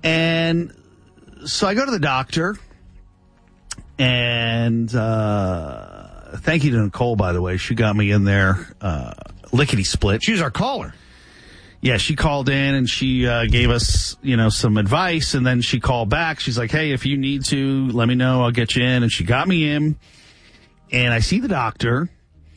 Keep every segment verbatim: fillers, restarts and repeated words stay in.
And so I go to the doctor, and uh, thank you to Nicole, by the way. She got me in there uh, lickety-split. She's our caller. Yeah, she called in, and she uh, gave us, you know, some advice, and then she called back. She's like, hey, if you need to, let me know. I'll get you in. And she got me in, and I see the doctor,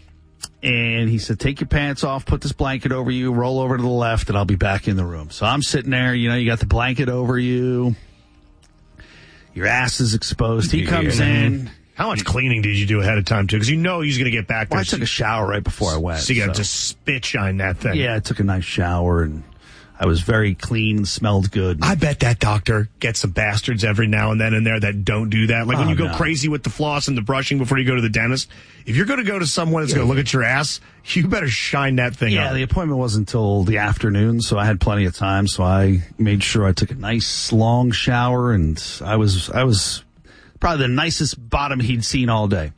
and he said, take your pants off, put this blanket over you, roll over to the left, and I'll be back in the room. So I'm sitting there, you know, you got the blanket over you. Your ass is exposed. He comes in. How much cleaning did you do ahead of time, too? Because you know he's going to get back there. Well, I took a shower right before I went. So you got to so. just spit shine that thing. Yeah, I took a nice shower, and I was very clean, smelled good. I bet that doctor gets some bastards every now and then in there that don't do that. Like when oh, you go no. crazy with the floss and the brushing before you go to the dentist, if you're going to go to someone that's yeah. going to look at your ass, you better shine that thing yeah, up. Yeah, the appointment wasn't until the afternoon, so I had plenty of time. So I made sure I took a nice long shower, and I was I was probably the nicest bottom he'd seen all day.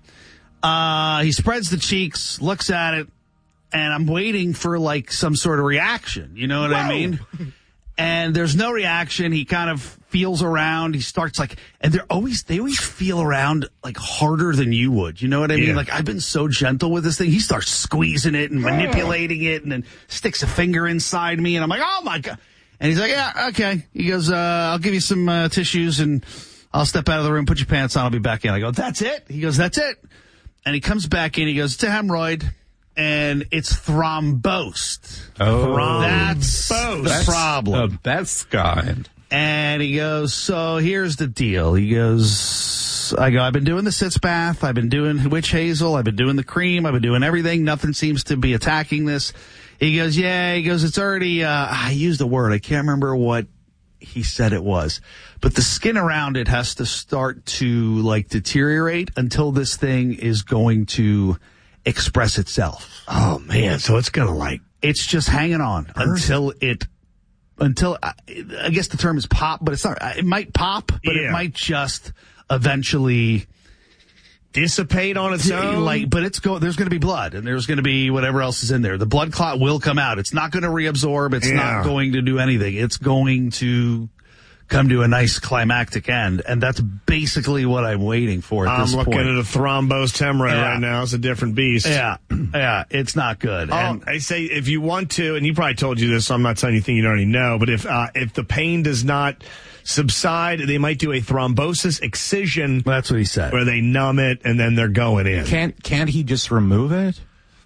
Uh, he spreads the cheeks, looks at it, and I'm waiting for like some sort of reaction. You know what Whoa. I mean? And there's no reaction. He kind of feels around. He starts like, and they're always, they always feel around like harder than you would. You know what I mean? Yeah. Like I've been so gentle with this thing. He starts squeezing it and manipulating it, and then sticks a finger inside me. And I'm like, oh my God. And he's like, yeah, okay. He goes, uh, I'll give you some uh, tissues, and I'll step out of the room, put your pants on. I'll be back in. I go, that's it? He goes, that's it. And he comes back in. He goes, it's a hemorrhoid. And it's thrombosed. Oh, that's the that's problem. The best kind. And he goes, so here's the deal. He goes, I go, I've been doing the sitz bath. I've been doing witch hazel. I've been doing the cream. I've been doing everything. Nothing seems to be attacking this. He goes, yeah. He goes, it's already, uh, I used a word. I can't remember what he said it was. But the skin around it has to start to, like, deteriorate until this thing is going to express itself. Oh man, so it's gonna like it's just hanging on Earth. until it until I, I guess the term is pop, but it's not. It might pop, but yeah. it might just eventually dissipate on its own. Like, but it's go. There's going to be blood, and there's going to be whatever else is in there. The blood clot will come out. It's not going to reabsorb. It's yeah. not going to do anything. It's going to come to a nice climactic end, and that's basically what I'm waiting for at I'm this point. I'm looking at a thrombosed hemorrhoid yeah. right now. It's a different beast. Yeah, yeah, it's not good. Oh, and I say if you want to, and he probably told you this, so I'm not telling you anything you don't already know, but if uh, if the pain does not subside, they might do a thrombosis excision. Well, that's what he said. Where they numb it, and then they're going in. Can't, can't he just remove it?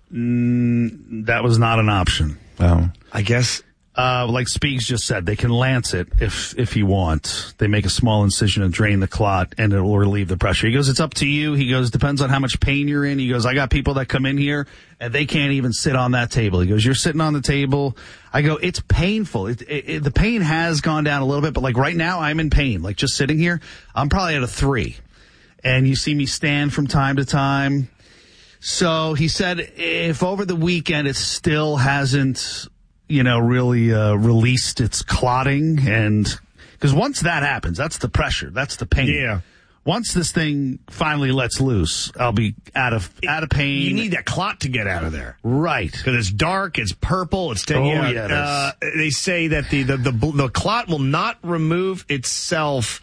Mm, that was not an option. Oh. I guess... Uh, like Speaks just said, they can lance it if if you want. They make a small incision and drain the clot, and it will relieve the pressure. He goes, it's up to you. He goes, depends on how much pain you're in. He goes, I got people that come in here, and they can't even sit on that table. He goes, you're sitting on the table. I go, it's painful. It, it, it, the pain has gone down a little bit, but like right now, I'm in pain. Like just sitting here, I'm probably at a three. And you see me stand from time to time. So he said, if over the weekend it still hasn't... you know, really uh, released its clotting, and because once that happens, that's the pressure, that's the pain. Yeah. Once this thing finally lets loose, I'll be out of out of pain. You need that clot to get out of there, right? Because it's dark, it's purple, it's taking. Oh, out, yeah, uh, they say that the, the the the clot will not remove itself.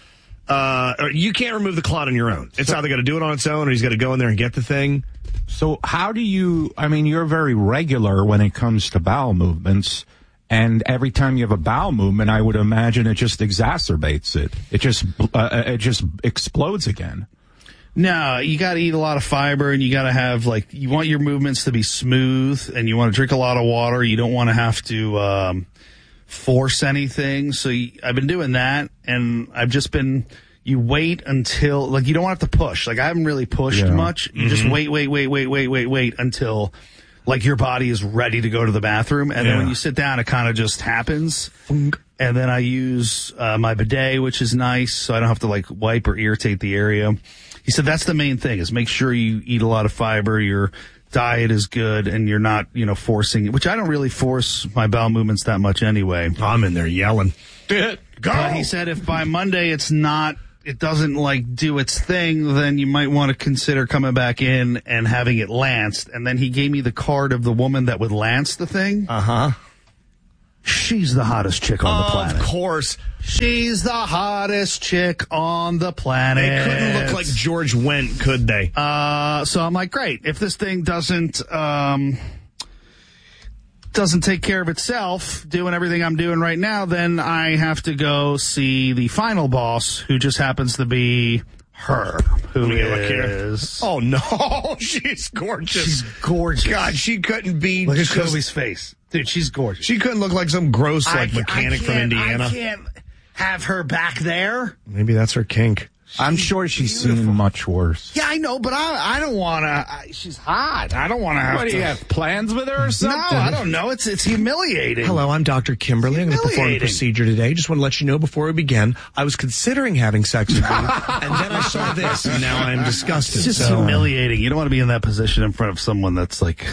Uh, or you can't remove the clot on your own. It's so, either got to do it on its own, or he's got to go in there and get the thing. So how do you, I mean, you're very regular when it comes to bowel movements, and every time you have a bowel movement, I would imagine it just exacerbates it. It just, uh, it just explodes again. No, you got to eat a lot of fiber, and you got to have, like, you want your movements to be smooth, and you want to drink a lot of water. You don't want to have to um, force anything. So you, I've been doing that, and I've just been... You wait until, like, you don't have to push. Like, I haven't really pushed yeah. much. You mm-hmm. just wait, wait, wait, wait, wait, wait, wait until, like, your body is ready to go to the bathroom. And yeah. then when you sit down, it kind of just happens. And then I use uh, my bidet, which is nice, so I don't have to, like, wipe or irritate the area. He said that's the main thing, is make sure you eat a lot of fiber, your diet is good, and you're not, you know, forcing it, which I don't really force my bowel movements that much anyway. I'm in there yelling. Go! But he said if by Monday it's not, it doesn't, like, do its thing, then you might want to consider coming back in and having it lanced. And then he gave me the card of the woman that would lance the thing. Uh-huh. She's the hottest chick on the planet. Of course. She's the hottest chick on the planet. They couldn't look like George Wendt, could they? Uh, so I'm like, great. If this thing doesn't um, doesn't take care of itself, doing everything I'm doing right now, then I have to go see the final boss, who just happens to be her. Who is? Oh no, she's gorgeous. She's gorgeous. God, she couldn't be. Look at just- Kobe's face, dude. She's gorgeous. She couldn't look like some gross like I- mechanic I from can't- Indiana. I can't have her back there. Maybe that's her kink. I'm sure she's seen much worse. Yeah, I know, but I I don't want to. She's hot. I don't want to have What, do to. you have plans with her or No, something? I don't know. It's it's humiliating. Hello, I'm Doctor Kimberly. I'm going to perform a Humiliating. procedure today. Just want to let you know before we begin, I was considering having sex with you, and then I saw this, and now I'm disgusted. It's just So- humiliating. You don't want to be in that position in front of someone that's like.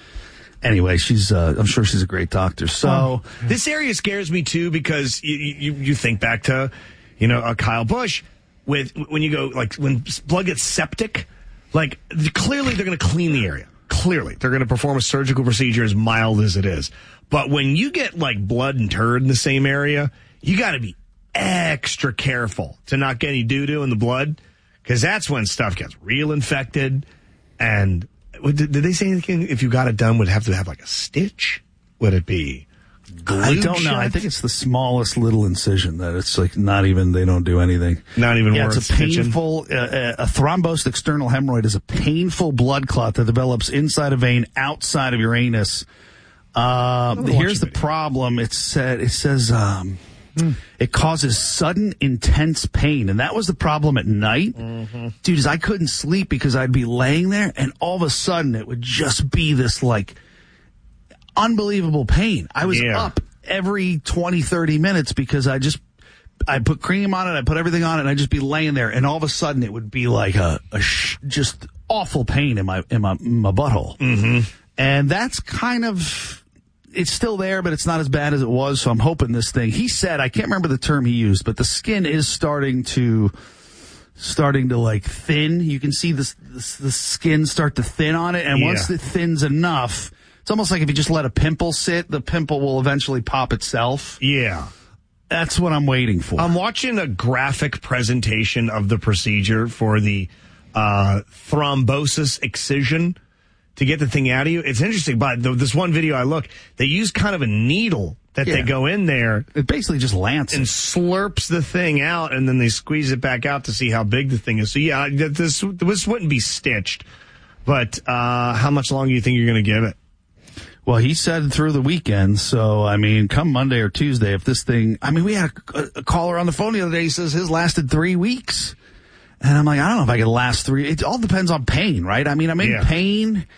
Anyway, she's. Uh, I'm sure she's a great doctor. So This area scares me too because you you, you think back to, you know, uh, Kyle Busch with when you go like when blood gets septic, like clearly they're going to clean the area. Clearly they're going to perform a surgical procedure as mild as it is. But when you get like blood and turd in the same area, you got to be extra careful to not get any doo doo in the blood because that's when stuff gets real infected. And did, did they say anything? If you got it done, would it have to have like a stitch? Would it be? I don't know. shut? I think it's the smallest little incision that it's like not even. They don't do anything. Not even Yeah, worth it's a stitching? painful. Uh, uh, a thrombosed external hemorrhoid is a painful blood clot that develops inside a vein outside of your anus. Uh, watch here's a the video. problem. It said it says um, it causes sudden intense pain, and that was the problem at night, Mm-hmm. dude. Is I couldn't sleep because I'd be laying there, and all of a sudden it would just be this like unbelievable pain. I was Yeah. up every twenty, thirty minutes because I just I put cream on it, I put everything on it, and I'd just be laying there, and all of a sudden it would be like a, a sh- just awful pain in my in my in my butthole, mm-hmm. and that's kind of. It's still there, but it's not as bad as it was. So I'm hoping this thing. He said, I can't remember the term he used, but the skin is starting to, starting to like thin. You can see this, this the skin start to thin on it, and Yeah. once it thins enough, it's almost like if you just let a pimple sit, the pimple will eventually pop itself. Yeah. That's what I'm waiting for. I'm watching a graphic presentation of the procedure for the uh, thrombosis excision to get the thing out of you. It's interesting, but the, this one video I look, they use kind of a needle that Yeah. they go in there it basically just lances. and slurps the thing out, and then they squeeze it back out to see how big the thing is. So yeah, this this wouldn't be stitched, but uh, how much longer do you think you're going to give it? Well, he said through the weekend. So, I mean, come Monday or Tuesday, if this thing, I mean, we had a, a caller on the phone the other day. He says his lasted three weeks. And I'm like, I don't know if I can last three. It all depends on pain, right? I mean, I'm in Yeah. pain.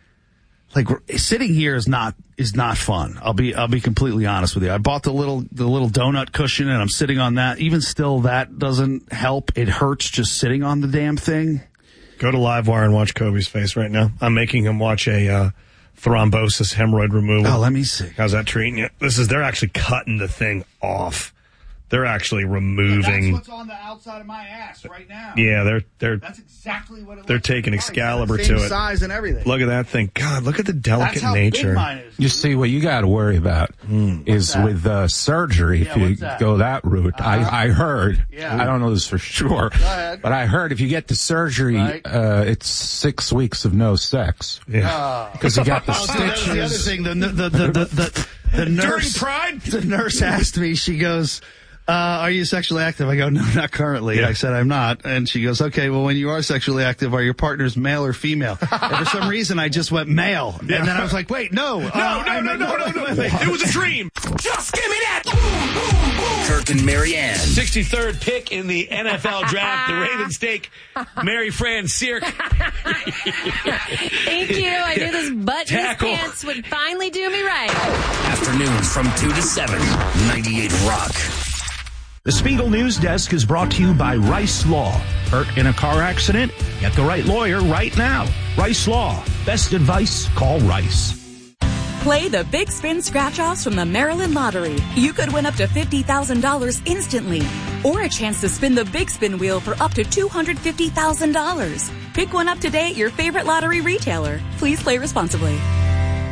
Like sitting here is not, is not fun. I'll be, I'll be completely honest with you. I bought the little, the little donut cushion and I'm sitting on that. Even still, that doesn't help. It hurts just sitting on the damn thing. Go to Livewire and watch Kobe's face right now. I'm making him watch a uh, thrombosis hemorrhoid removal. Oh, let me see. How's that treating you? This is, they're actually cutting the thing off. They're actually removing. on the outside of my ass right now. Yeah, they're, they're, That's exactly what it They're looks taking like. Excalibur Same to it. size and everything. look at that thing. God, look at the delicate That's how nature. big mine is. You see, what you got to worry about is that? with uh, surgery, Yeah, if you what's that? go that route. I, I heard, Yeah. I don't know this for sure, ahead. but I heard if you get the surgery, Right. uh, it's six weeks of no sex. Yeah. Because you got the Oh, dude, that was the other stitches. thing. The the the the, the, the nurse Pride? the nurse asked me. She goes, uh, "Are you sexually active?" I go, "No, not currently." Yeah. I said, "I'm not." And she goes, "Okay, well, when you are sexually active, are your partners male or female?" And for some reason, I just went male, and then I was like, "Wait, no, No, uh, no, I no, meant- no, no, no. It was a dream. Just give me that. Boom, boom, boom. Kirk and Marianne. sixty-third pick in the N F L draft. The Ravens take Mary Fran Sirk. Thank you. I knew this butt in his Tackle. pants would finally do me right. Afternoons from two to seven. ninety-eight Rock. The Spiegel News Desk is brought to you by Rice Law. Hurt in a car accident? Get the right lawyer right now. Rice Law. Best advice? Call Rice. Play the Big Spin Scratch-Offs from the Maryland Lottery. You could win up to fifty thousand dollars instantly. Or a chance to spin the Big Spin Wheel for up to two hundred fifty thousand dollars. Pick one up today at your favorite lottery retailer. Please play responsibly.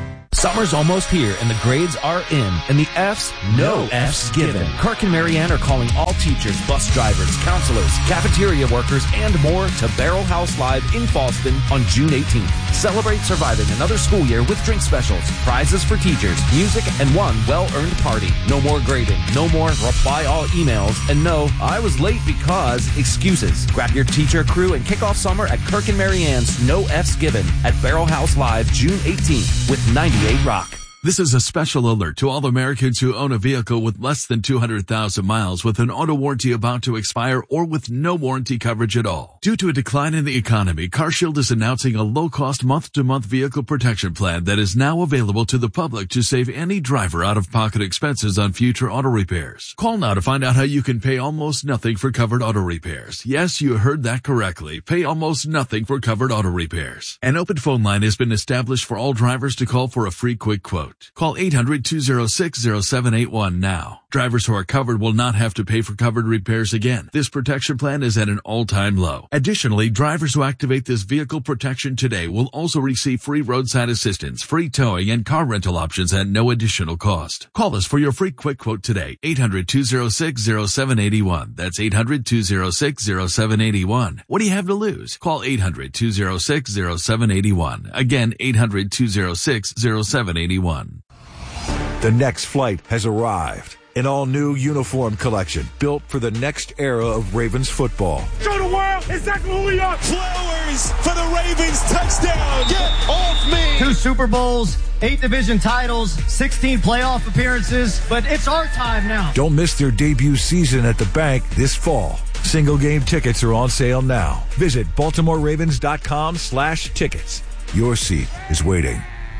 Summer's almost here and the grades are in, and the F's, no F's given. Kirk and Marianne are calling all teachers, bus drivers, counselors, cafeteria workers, and more to Barrel House Live in Fallston on June eighteenth. Celebrate surviving another school year with drink specials, prizes for teachers, music, and one well-earned party. No more grading, no more reply all emails, and no, I was late because excuses. Grab your teacher, crew, and kick off summer at Kirk and Marianne's No F's Given at Barrel House Live June eighteenth with ninety-eight Rock. This is a special alert to all Americans who own a vehicle with less than two hundred thousand miles with an auto warranty about to expire or with no warranty coverage at all. Due to a decline in the economy, CarShield is announcing a low-cost month-to-month vehicle protection plan that is now available to the public to save any driver out-of-pocket expenses on future auto repairs. Call now to find out how you can pay almost nothing for covered auto repairs. Yes, you heard that correctly. Pay almost nothing for covered auto repairs. An open phone line has been established for all drivers to call for a free quick quote. Call eight hundred, two oh six, oh seven eight one now. Drivers who are covered will not have to pay for covered repairs again. This protection plan is at an all-time low. Additionally, drivers who activate this vehicle protection today will also receive free roadside assistance, free towing, and car rental options at no additional cost. Call us for your free quick quote today. eight hundred, two oh six, oh seven eight one. That's eight hundred, two oh six, oh seven eight one. What do you have to lose? Call eight hundred, two oh six, oh seven eight one. Again, eight hundred, two oh six, oh seven eight one. The next flight has arrived. An all-new uniform collection built for the next era of Ravens football. Show the world exactly who we are. Flowers for the Ravens touchdown. Get off me. Two Super Bowls, eight division titles, sixteen playoff appearances, but it's our time now. Don't miss their debut season at the bank this fall. Single game tickets are on sale now. Visit baltimore ravens dot com slash tickets. Your seat is waiting.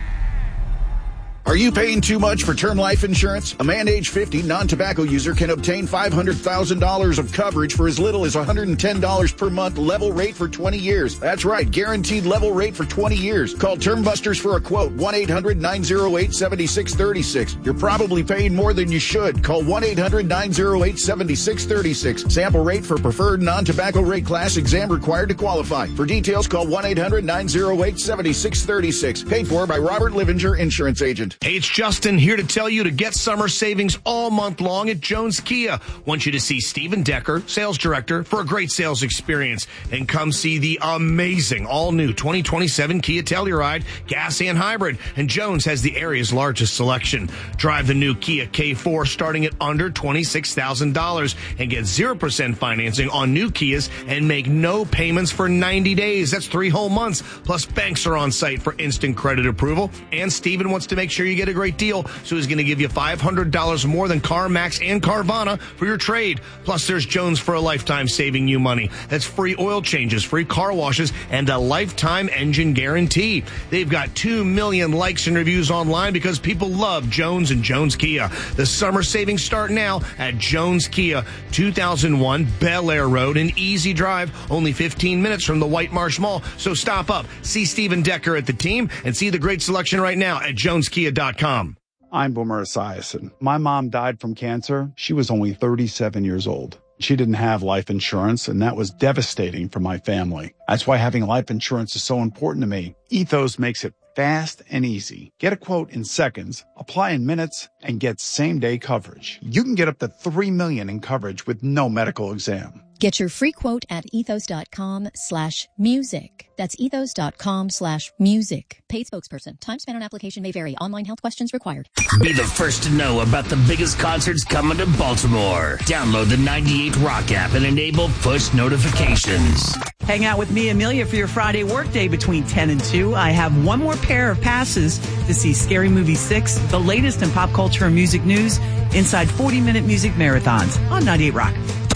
Are you paying too much for term life insurance? A man age fifty, non-tobacco user can obtain five hundred thousand dollars of coverage for as little as one hundred ten dollars per month, level rate for twenty years. That's right, guaranteed level rate for twenty years. Call Term Busters for a quote, one eight hundred, nine oh eight, seven six three six. You're probably paying more than you should. Call one eight hundred, nine oh eight, seven six three six. Sample rate for preferred non-tobacco rate class, exam required to qualify. For details, call one eight hundred, nine oh eight, seven six three six. Paid for by Robert Livinger, insurance agent. Hey, it's Justin here to tell you to get summer savings all month long at Jones Kia. Want you to see Steven Decker, sales director, for a great sales experience. And come see the amazing all-new twenty twenty-seven Kia Telluride, gas and hybrid. And Jones has the area's largest selection. Drive the new Kia K four starting at under twenty-six thousand dollars and get zero percent financing on new Kias and make no payments for ninety days. That's three whole months. Plus, banks are on site for instant credit approval. And Steven wants to make sure you get a great deal, so he's going to give you five hundred dollars more than CarMax and Carvana for your trade. Plus, there's Jones for a lifetime, saving you money. That's free oil changes, free car washes, and a lifetime engine guarantee. They've got two million likes and reviews online because people love Jones and Jones Kia. The summer savings start now at Jones Kia, two thousand one Bel Air Road, an easy drive, only fifteen minutes from the White Marsh Mall. So stop up, see Steven Decker at the team, and see the great selection right now at jones kia dot com. I'm Boomer Esiason. My mom died from cancer. She was only thirty-seven years old. She didn't have life insurance, and that was devastating for my family. That's why having life insurance is so important to me. Ethos makes it fast and easy. Get a quote in seconds, apply in minutes, and get same-day coverage. You can get up to three million dollars in coverage with no medical exam. Get your free quote at ethos.com slash music. That's ethos.com slash music. Paid spokesperson. Time spent on application may vary. Online health questions required. Be the first to know about the biggest concerts coming to Baltimore. Download the ninety-eight Rock app and enable push notifications. Hang out with me, Amelia, for your Friday workday between ten and two. I have one more pair of passes to see Scary Movie six, the latest in pop culture and music news, inside forty-minute music marathons on ninety-eight Rock.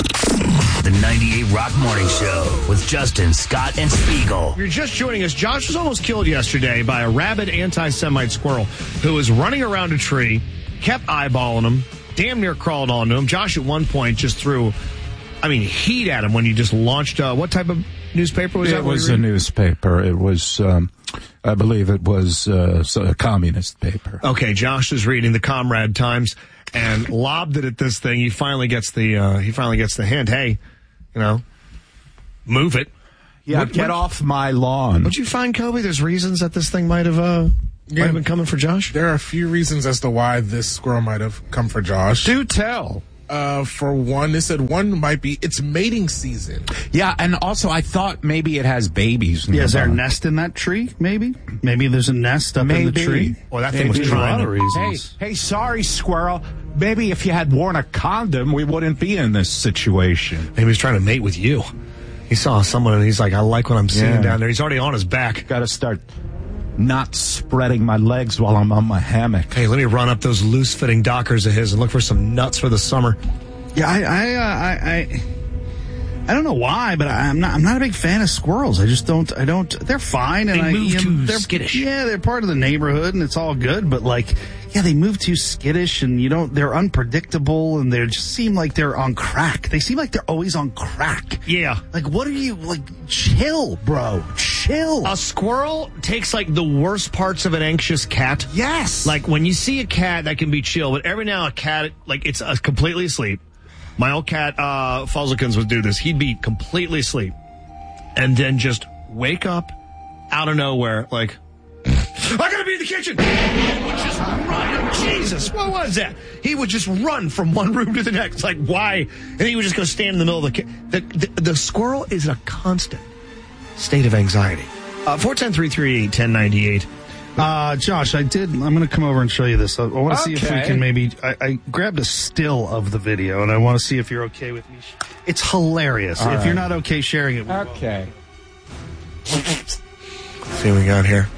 The ninety-eight Rock Morning Show with Justin, Scott, and Spiegel. If you're just joining us, Josh was almost killed yesterday by a rabid anti-Semite squirrel who was running around a tree, kept eyeballing him, damn near crawled onto him. Josh at one point just threw, I mean, heat at him when you just launched, uh, what type of newspaper was it that? It was a newspaper. It was, um, I believe it was uh, a communist paper. Okay, Josh is reading the Comrade Times and lobbed it at this thing. He finally gets the, uh, he finally gets the hint. Hey, you know, move it. Yeah, what, get what, off my lawn. Don't you find, Kobe, there's reasons that this thing might have uh, might have been coming for Josh? There are a few reasons as to why this squirrel might have come for Josh. Do tell. Uh, for one, they said one might be it's mating season. Yeah, and also I thought maybe it has babies. Yeah, is there a nearby. nest in that tree? Maybe. Maybe there's a nest up Maybe. in the tree. Well, that thing was Maybe. trying a lot to- of reasons. Hey, hey, sorry, squirrel. Maybe if you had worn a condom, we wouldn't be in this situation. Maybe he was trying to mate with you. He saw someone and he's like, I like what I'm seeing Yeah. down there. He's already on his back. Got to start not spreading my legs while I'm on my hammock. Hey, let me run up those loose-fitting Dockers of his and look for some nuts for the summer. Yeah, I, I, uh, I, I, I don't know why, but I, I'm not. I'm not a big fan of squirrels. I just don't. I don't. They're fine, and They I, move you know, too they're, skittish. Yeah, they're part of the neighborhood, and it's all good. But like, yeah, they move too skittish, and you don't. They're unpredictable, and they just seem like they're on crack. They seem like they're always on crack. Yeah. Like, what are you like? Chill, bro. Chill. A squirrel takes like the worst parts of an anxious cat. Yes. Like when you see a cat that can be chill, but every now a cat like it's uh, completely asleep. My old cat, uh, Fuzzlekins would do this. He'd be completely asleep and then just wake up out of nowhere like, I gotta be in the kitchen. He would just run. Jesus, what was that? He would just run from one room to the next. Like, why? And he would just go stand in the middle of the kitchen. The, the, the squirrel is in a constant state of anxiety. Uh, four one zero, three three eight, one zero nine eight. Uh, Josh, I did. I'm going to come over and show you this. I, I want to see if we Okay. can maybe. I, I grabbed a still of the video, and I want to see if you're okay with me. It's hilarious. All if you're right. not okay sharing it, we will. Okay. Let's see what we got here.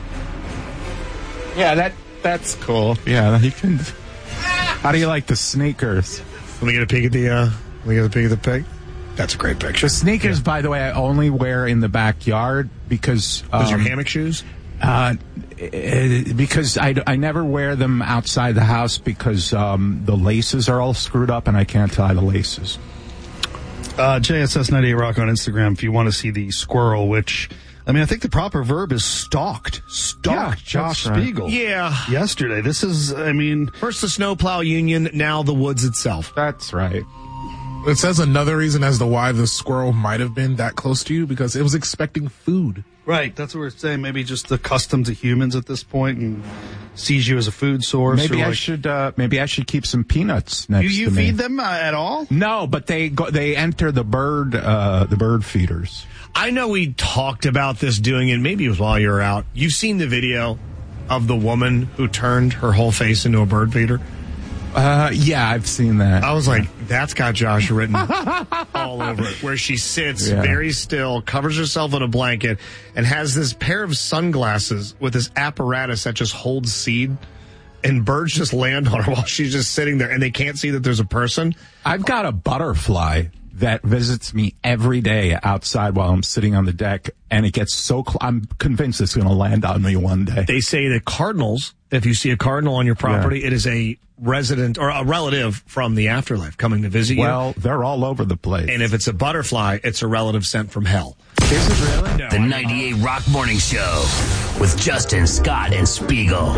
Yeah, that that's cool. Yeah, you can. How do you like the sneakers? Let me get a peek at the. Uh, let me get a peek at the pig. That's a great picture. The sneakers, by the way, I only wear in the backyard because. Um, Those your hammock shoes? Uh, eh, because I, I never wear them outside the house because um, the laces are all screwed up and I can't tie the laces. Uh, J S S ninety-eight Rock on Instagram if you want to see the squirrel, which, I mean, I think the proper verb is stalked. Stalked Yeah, Josh that's right. Spiegel. Yeah. Yesterday. This is, I mean. First the snowplow union, now the woods itself. That's right. It says another reason as to why the squirrel might have been that close to you because it was expecting food. Right, that's what we're saying. Maybe just accustomed to humans at this point and sees you as a food source. Maybe or I like, should. Uh, maybe I should keep some peanuts next Do you to me. feed them uh, at all? No, but they go, they enter the bird uh, the bird feeders. I know we talked about this doing it. Maybe it was while you were out. You've seen the video of the woman who turned her whole face into a bird feeder? Uh, yeah, I've seen that. I was like, that's got Josh written all over it. Where she sits Yeah. very still, covers herself in a blanket, and has this pair of sunglasses with this apparatus that just holds seed. And birds just land on her while she's just sitting there, and they can't see that there's a person. I've got a butterfly that visits me every day outside while I'm sitting on the deck, and it gets so close. I'm convinced it's going to land on me one day. They say that cardinals, if you see a cardinal on your property, Yeah. it is a resident or a relative from the afterlife coming to visit you. Well, they're all over the place. And if it's a butterfly, it's a relative sent from hell. Is it really? No, The ninety-eight Rock Morning Show with Justin, Scott, and Spiegel.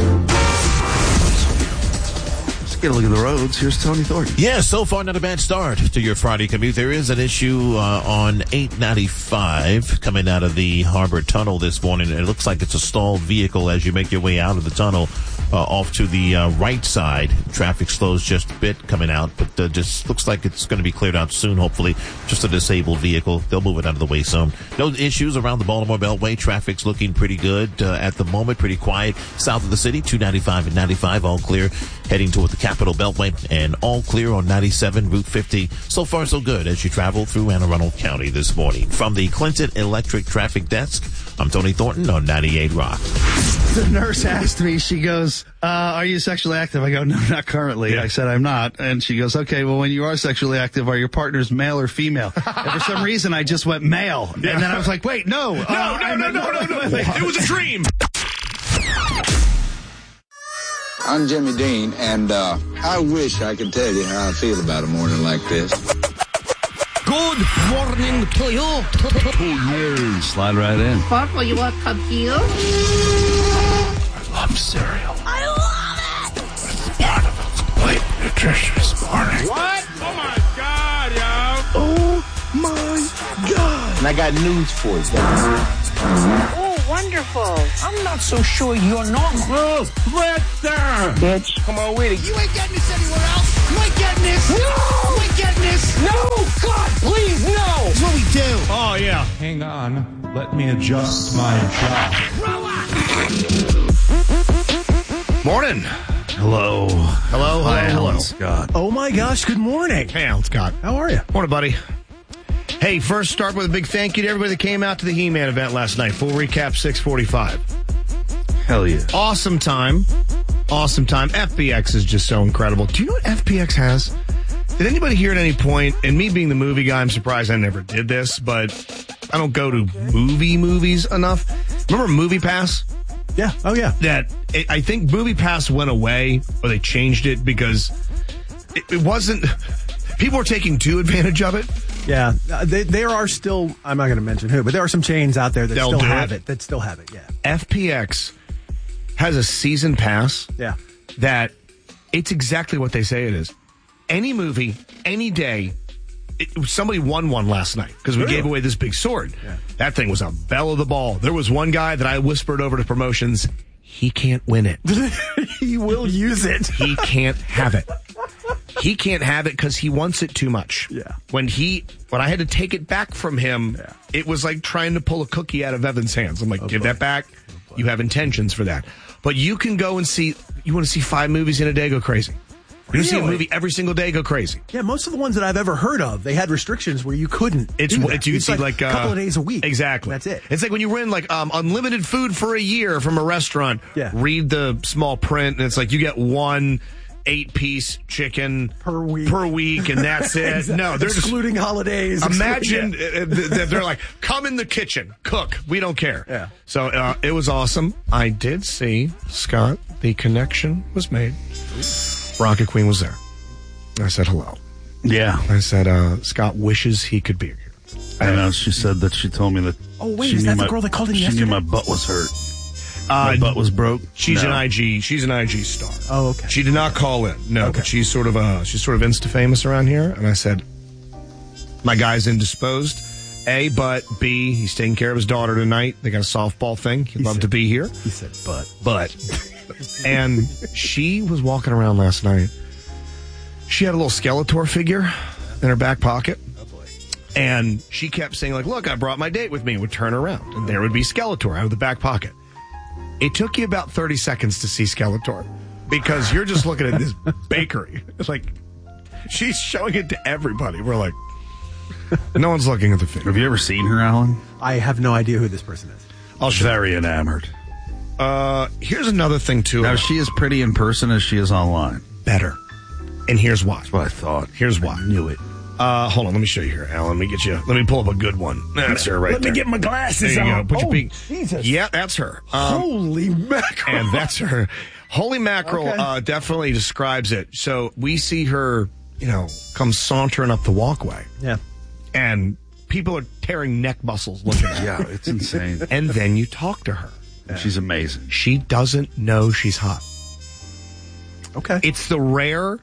Let's get a look at the roads. Here's Tony Thornton. Yeah, so far not a bad start to your Friday commute. There is an issue uh, on eight ninety-five coming out of the Harbor Tunnel this morning. It looks like it's a stalled vehicle as you make your way out of the tunnel uh, off to the uh, right side. Traffic slows just a bit coming out, but uh, just looks like it's going to be cleared out soon, hopefully. Just a disabled vehicle. They'll move it out of the way soon. No issues around the Baltimore Beltway. Traffic's looking pretty good uh, at the moment, pretty quiet. South of the city, two ninety-five and ninety-five, all clear. Heading toward the Capitol Beltway, and all clear on ninety-seven, Route fifty. So far, so good as you travel through Anne Arundel County this morning. From the Clinton Electric Traffic Desk, I'm Tony Thornton on ninety-eight Rock. The nurse asked me, she goes, uh, are you sexually active? I go, no, not currently. I said, I'm not. And she goes, okay, well, when you are sexually active, are your partners male or female? And for some reason, I just went male. And then I was like, wait, no. No, uh, no, no, no, no, no. It was a dream. I'm Jimmy Dean, and uh, I wish I could tell you how I feel about a morning like this. Good morning to you. To you. Slide right in. Papa, you want come here? I love cereal. I love it. It's part of a complete nutritious morning. What? Oh my God, yo. Oh my God. And I got news for you. Oh, what wonderful. I'm not so sure you're not. Move right there. Bitch. Come on with it. You ain't getting this anywhere else. You ain't getting this. No. You ain't getting this. No. God, please, no. That's what we do. Oh, yeah. Hang on. Let me adjust my job. Morning. Hello. Hello. Hi, hello. Alan Scott. Oh, my gosh. Good morning. Hey, Alan Scott. How are you? Morning, buddy. Hey, first start with a big thank you to everybody that came out to the He-Man event last night. Full recap, six forty-five. Hell yeah. Awesome time. Awesome time. F B X is just so incredible. Do you know what F B X has? Did anybody hear at any point, and me being the movie guy, I'm surprised I never did this, but I don't go to movie movies enough. Remember Movie Pass? Yeah. Oh, yeah. That it, I think Movie Pass went away, or they changed it because it, it wasn't... People were taking too advantage of it. Yeah, uh, they, there are still, I'm not going to mention who, but there are some chains out there that They'll still do have it. it. That still have it, yeah. F P X has a season pass Yeah. that it's exactly what they say it is. Any movie, any day. It, somebody won one last night because we Really? gave away this big sword. Yeah. That thing was a bell of the ball. There was one guy that I whispered over to promotions, he can't win it. He will use it. He can't have it. He can't have it because he wants it too much. Yeah. When he, when I had to take it back from him, yeah. It was like trying to pull a cookie out of Evan's hands. I'm like, oh, give boy. that back. Oh, you have intentions for that. But you can go and see, you want to see five movies in a day, go crazy. You really? See a movie every single day, go crazy. Yeah, most of the ones that I've ever heard of, they had restrictions where you couldn't. It's, do that. it's you it's see like, like a couple uh, of days a week. Exactly. That's it. It's like when you win like um, unlimited food for a year from a restaurant. Yeah. Read the small print, and it's like you get one eight-piece chicken per week, per week, and that's it. Exactly. No, they're excluding just, holidays. Imagine yeah. that they're like, come in the kitchen, cook. We don't care. Yeah. So uh, it was awesome. I did see Scott. The connection was made. Rocket Queen was there. I said hello. Yeah. I said, uh, Scott wishes he could be here. I know. She said that she told me that. Oh, wait, she is knew that the my, girl that called in She yesterday? knew my butt was hurt. Uh, my butt was broke. She's no. an I G. She's an I G star. Oh, okay. She did not call in. No, okay. But she's sort of uh, she's sort of Insta famous around here. And I said, my guy's indisposed. A, but B, he's taking care of his daughter tonight. They got a softball thing. He'd he love said, to be here. He said, but. But. And she was walking around last night. She had a little Skeletor figure in her back pocket. Oh, boy. And she kept saying, like, look, I brought my date with me. Would turn around. And there would be Skeletor out of the back pocket. It took you about thirty seconds to see Skeletor. Because you're just looking at this bakery. It's like, she's showing it to everybody. We're like, no one's looking at the figure. Have you ever seen her, Alan? I have no idea who this person is. I'll show Very enamored. Uh, here's another thing, too. Now, is she as pretty in person as she is online? Better. And here's why. That's what I thought. Here's why. I knew it. Uh, hold on, let me show you here, Alan. Let me get you. Let me pull up a good one. That's her right Let there. me get my glasses there you on. Go. Put oh, your beak. Jesus. Yeah, that's her. Um, Holy mackerel. And that's her. Holy mackerel Okay. uh, definitely describes it. So we see her, you know, come sauntering up the walkway. Yeah. And people are tearing neck muscles looking at her. Yeah, it's insane. And then you talk to her. Yeah. She's amazing. She doesn't know she's hot. Okay. It's the rare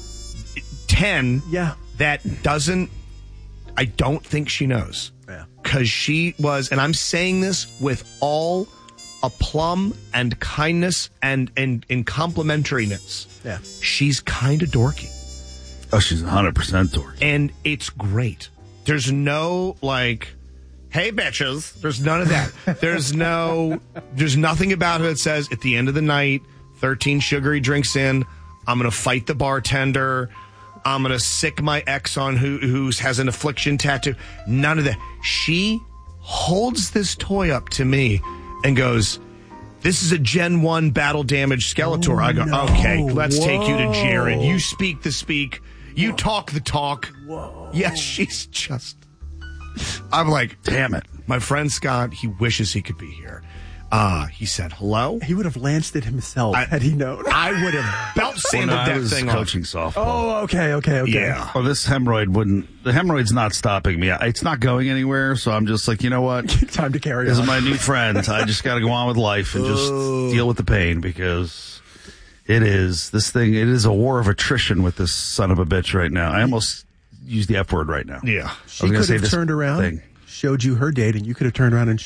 ten yeah. that doesn't, I don't think she knows. Yeah. Because she was, and I'm saying this with all aplomb and kindness and, and, and complimentariness. Yeah. She's kind of dorky. Oh, she's one hundred percent dorky. And it's great. There's no, like, hey, bitches. There's none of that. There's no, there's nothing about her that says, at the end of the night, thirteen sugary drinks in, I'm going to fight the bartender. I'm going to sick my ex on who who has an affliction tattoo. None of that. She holds this toy up to me and goes, this is a Gen one battle damaged Skeletor. Oh, I go, no. okay, let's Whoa. take you to Jared. You speak the speak. You Whoa. talk the talk. Whoa. Yes, she's just... I'm like, damn it. My friend Scott, he wishes he could be here. Uh, he said hello. He would have lanced it himself I, had he known. I would have belt sanded well, no, that I was thing coaching off. softball. Oh, okay, okay, okay. Yeah. Oh, this hemorrhoid wouldn't. The hemorrhoid's not stopping me. It's not going anywhere. So I'm just like, you know what? Time to carry this on. This is my new friend. I just got to go on with life and just oh. deal with the pain because it is this thing. It is a war of attrition with this son of a bitch right now. I almost used the F word right now. Yeah. She could have turned around, thing. showed you her date, and you could have turned around and showed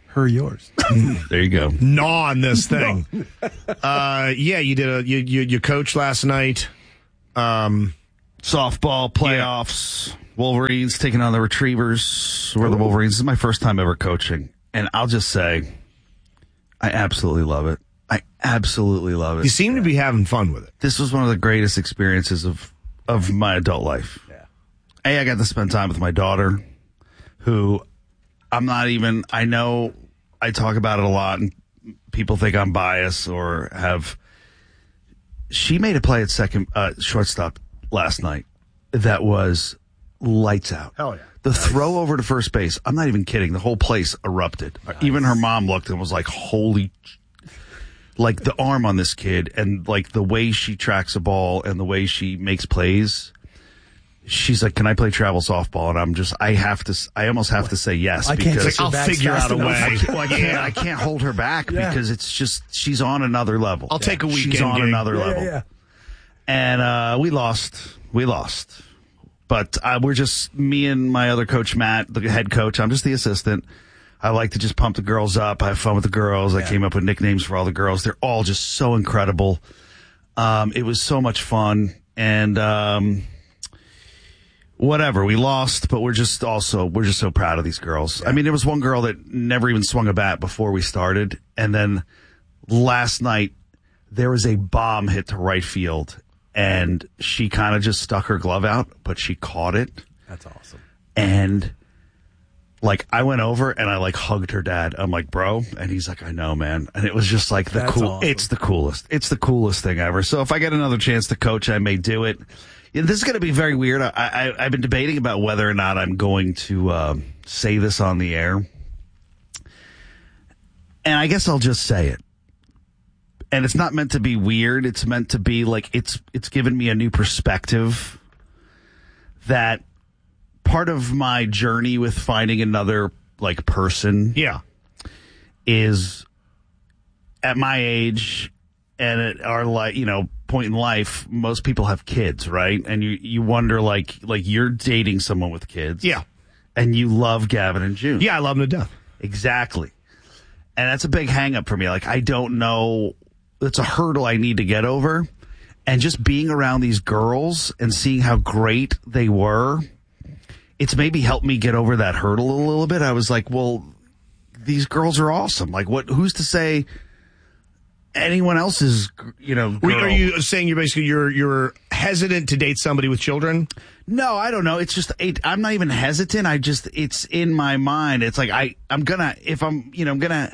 Her yours. There you go. Gnaw on this thing. uh, yeah, you did a you you, you coached last night. Um, Softball playoffs. Yeah. Wolverines taking on the Retrievers. We're the Wolverines. This is my first time ever coaching, and I'll just say, I absolutely love it. I absolutely love it. You seem to be having fun with it. This was one of the greatest experiences of of my adult life. Yeah. A, I got to spend time with my daughter, who I'm not even, I know I talk about it a lot, and people think I'm biased or have, she made a play at second, uh, shortstop last night that was lights out. Hell yeah. The nice. Throw over to first base, I'm not even kidding, the whole place erupted. Nice. Even her mom looked and was like, holy, like the arm on this kid and like the way she tracks a ball and the way she makes plays. She's like, can I play travel softball? And I'm just, I have to, I almost have to say yes. I because can't I'll figure out a way. I can't, well, I can't, I can't hold her back yeah. because it's just, she's on another level. I'll yeah. take a weekend She's on gig. another yeah, level. Yeah, yeah. And uh, we lost. We lost. But uh, we're just, me and my other coach, Matt, the head coach, I'm just the assistant. I like to just pump the girls up. I have fun with the girls. Yeah. I came up with nicknames for all the girls. They're all just so incredible. Um, it was so much fun. And, um, whatever, we lost, but we're just also, we're just so proud of these girls. Yeah. I mean, there was one girl that never even swung a bat before we started. And then last night, there was a bomb hit to right field. And she kind of just stuck her glove out, but she caught it. That's awesome. And, like, I went over and I, like, hugged her dad. I'm like, bro. And he's like, I know, man. And it was just, like, the That's cool. awesome. It's the coolest. It's the coolest thing ever. So if I get another chance to coach, I may do it. Yeah, this is going to be very weird. I, I, I've been debating about whether or not I'm going to uh, say this on the air. And I guess I'll just say it. And it's not meant to be weird. It's meant to be like, it's it's given me a new perspective that part of my journey with finding another, like, person yeah. is at my age and at our, like, you know, point in life, most people have kids, right? And you, you wonder, like, like you're dating someone with kids. Yeah. And you love Gavin and June. Yeah, I love them to death. Exactly. And that's a big hang up for me. Like, I don't know. It's a hurdle I need to get over. And just being around these girls and seeing how great they were, it's maybe helped me get over that hurdle a little bit. I was like, well, these girls are awesome. Like, what? Who's to say anyone else is, you know, girl? Are you saying you're basically, you're, you're hesitant to date somebody with children? No, I don't know. It's just, it, I'm not even hesitant. I just, it's in my mind. It's like, I, I'm gonna, if I'm, you know, I'm gonna,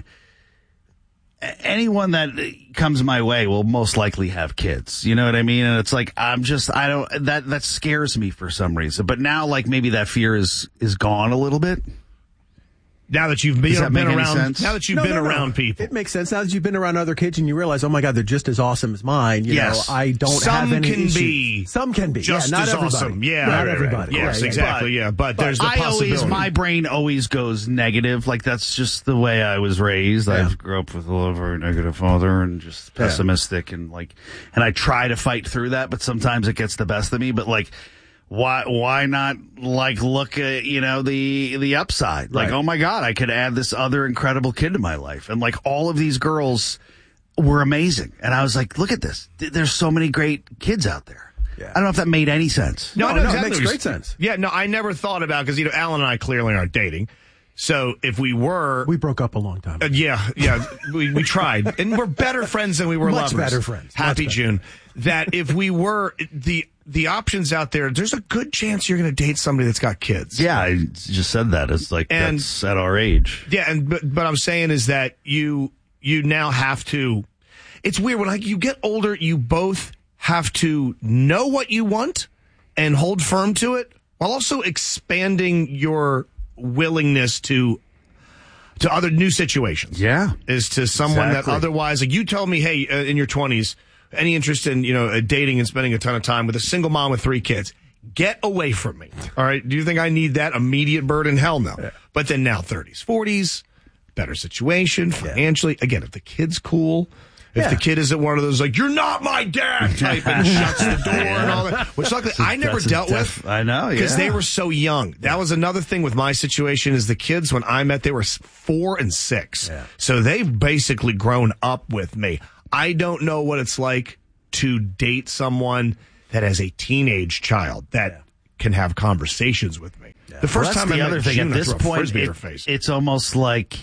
anyone that comes my way will most likely have kids. You know what I mean? And it's like, I'm just, I don't, that, that scares me for some reason. But now, like, maybe that fear is, is gone a little bit. Now that you've been, Does that been make any around, sense? now that you've No, been no, no. around people. It makes sense. Now that you've been around other kids and you realize, oh my God, they're just as awesome as mine. You Yes. know, I don't Some have any can issues. be Some can be. just yeah, not as everybody. awesome. Yeah, not right, right, everybody. right. Yes, Right, yeah. exactly. But- yeah, but, there's the I possibility. always, my brain always goes negative. Like, that's just the way I was raised. Yeah. I grew up with a very negative father and just pessimistic and like, and I try to fight through that, but sometimes it gets the best of me. But like, why, why not like look at, you know, the, the upside? Like, Right. oh my God, I could add this other incredible kid to my life. And like, all of these girls were amazing. And I was like, look at this. There's so many great kids out there. Yeah. I don't know if that made any sense. No, I no, know it exactly makes what you're great saying. sense. Yeah, no, I never thought about, because, you know, Alan and I clearly aren't dating. So if we were, We broke up a long time uh, ago. yeah, yeah, we, we tried, and we're better friends than we were Much lovers. better friends. Happy Much better. June. That if we were, the the options out there, there's a good chance you're going to date somebody that's got kids. Yeah, I just said that. It's like, And- that's at our age. Yeah, and but, but I'm saying is that you you now have to. It's weird when like you get older, you both have to know what you want and hold firm to it, while also expanding your willingness to to other new situations. Yeah, is to someone Exactly. that otherwise, like you told me, hey, uh, in your twenties, any interest in, you know, uh, dating and spending a ton of time with a single mom with three kids. Get away from me. All right. Do you think I need that immediate burden? Hell no. Yeah. But then now thirties, forties, better situation financially. Again, if the kid's cool If Yeah. the kid isn't one of those like, you're not my dad type and shuts the door and all that, which luckily I never That's a dealt def- with. I know, Because yeah. they were so young. That was another thing with my situation is the kids, when I met, they were four and six. Yeah. So they've basically grown up with me. I don't know what it's like to date someone that has a teenage child that yeah. can have conversations with me. Yeah. The first well, time the I other met thing June, at I this threw a point, frisbee at it, her face. it's almost like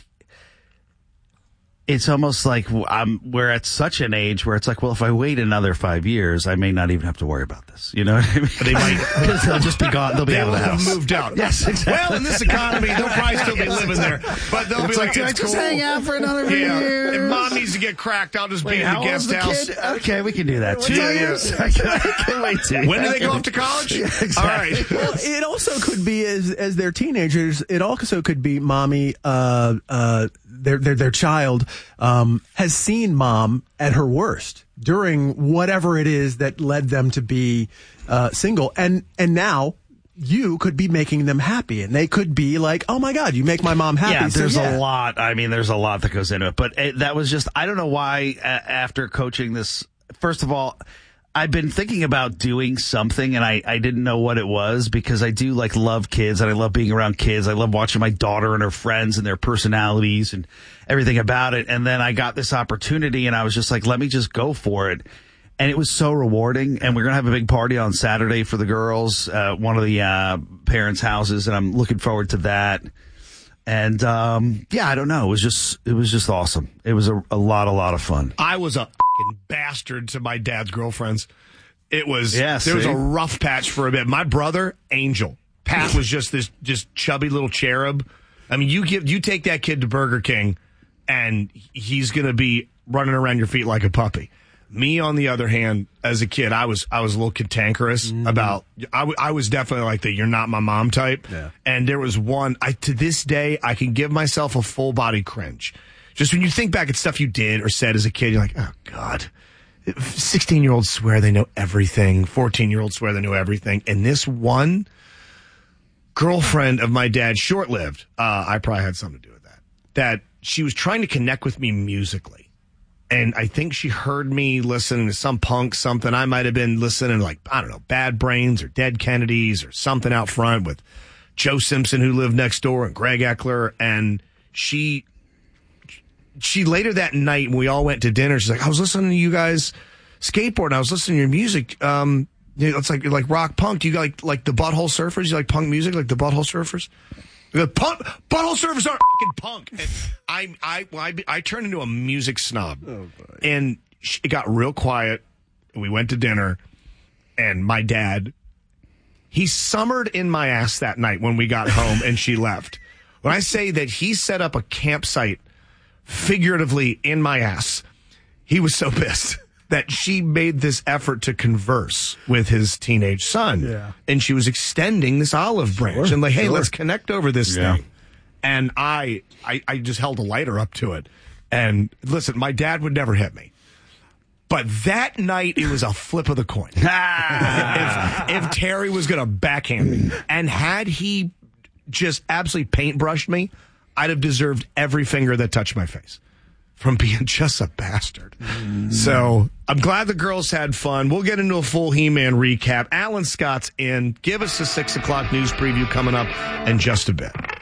it's almost like I'm, we're at such an age where it's like, well, if I wait another five years, I may not even have to worry about this. You know what I mean? They might, because they'll just be gone. They'll be they out of the will have house. moved out. Yes, exactly. Well, in this economy, they'll probably still be Yes, living exactly. there, but they'll It's be like, like, do I it's just cool. hang out for another few yeah. years? If mom needs to get cracked, I'll just Wait, be in how the old's guest the house. kid? Okay, we can do that. Two Yeah, years. yeah. I can, I can wait two. When do they go off to college? Yeah, exactly. All right. Well, it also could be as as they're teenagers. It also could be mommy, uh, uh, their their their child um, has seen mom at her worst during whatever it is that led them to be uh, single, and and now you could be making them happy, and they could be like, "Oh my God, you make my mom happy." Yeah, So, there's yeah. a lot. I mean, there's a lot that goes into it. But it, that was just, I don't know why, uh, after coaching this, first of all, I've been thinking about doing something, and I, I didn't know what it was, because I do like love kids, and I love being around kids. I love watching my daughter and her friends and their personalities and everything about it. And then I got this opportunity, and I was just like, let me just go for it. And it was so rewarding. And we're going to have a big party on Saturday for the girls, uh, one of the uh, parents' houses, and I'm looking forward to that. And um, yeah, I don't know. It was just, it was just awesome. It was a, a lot, a lot of fun. I was a f***ing bastard to my dad's girlfriends. It was, Yeah, there was see? a rough patch for a bit. My brother, Angel. Pat was just this just chubby little cherub. I mean, you give, you take that kid to Burger King, and he's going to be running around your feet like a puppy. Me, on the other hand, as a kid, I was I was a little cantankerous mm. about. I, w- I was definitely like the "you're not my mom" type. Yeah. And there was one. I to this day I can give myself a full body cringe. Just when you think back at stuff you did or said as a kid, you're like, oh God. sixteen year olds swear they know everything. fourteen year olds swear they know everything. And this one girlfriend of my dad, short lived. Uh, I probably had something to do with that. That she was trying to connect with me musically. And I think she heard me listening to some punk something. I might have been listening to, like, I don't know, Bad Brains or Dead Kennedys or something out front with Joe Simpson, who lived next door, and Greg Eckler. And she, she later that night, when we all went to dinner, she's like, I was listening to you guys skateboard, and I was listening to your music. Um, you know, it's like, like rock punk. Do you like, like the Butthole Surfers? You like punk music, like the Butthole Surfers? The punk, Butthole Surfers aren't fucking punk. And I, I, well, I, I turned into a music snob. Oh, boy. And it got real quiet. We went to dinner, and my dad, he summered in my ass that night when we got home and she left. When I say that he set up a campsite figuratively in my ass, he was so pissed that she made this effort to converse with his teenage son. Yeah. And she was extending this olive branch Sure, and like, hey, sure. let's connect over this Yeah. thing. And I, I, I just held a lighter up to it. And listen, my dad would never hit me. But that night, it was a flip of the coin. if, if Terry was going to backhand me, and had he just absolutely paintbrushed me, I'd have deserved every finger that touched my face from being just a bastard. Mm. So I'm glad the girls had fun. We'll get into a full He-Man recap. Alan Scott's in. Give us a six o'clock news preview coming up in just a bit.